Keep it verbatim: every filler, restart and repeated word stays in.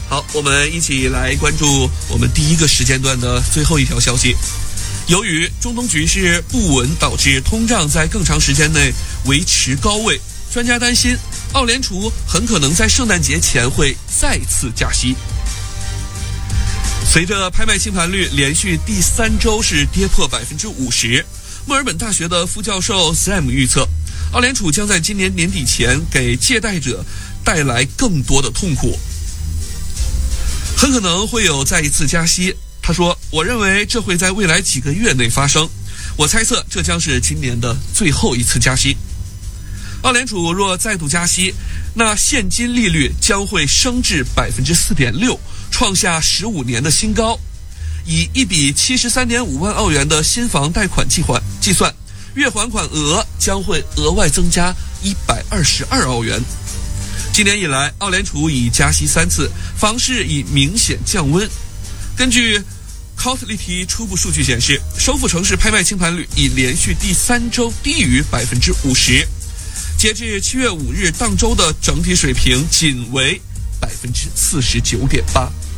好，我们一起来关注我们第一个时间段的最后一条消息。由于中东局势不稳，导致通胀在更长时间内维持高位，专家担心澳联储很可能在圣诞节前会再次加息。随着拍卖清盘率连续第三周是跌破百分之五十，墨尔本大学的副教授 Sam 预测，澳联储将在今年年底前给借贷者带来更多的痛苦，很可能会有再一次加息。他说，我认为这会在未来几个月内发生，我猜测这将是今年的最后一次加息。澳联储若再度加息，那现金利率将会升至 百分之四点六， 创下十五年的新高。以一笔 七十三点五万澳元的新房贷款计划计算，月还款额将会额外增加一百二十二澳元。今年以来，澳联储已加息三次，房市已明显降温。根据 Cotlity 初步数据显示，首府城市拍卖清盘率已连续第三周低于 百分之五十， 截至七月五日当周的整体水平仅为 百分之四十九点八。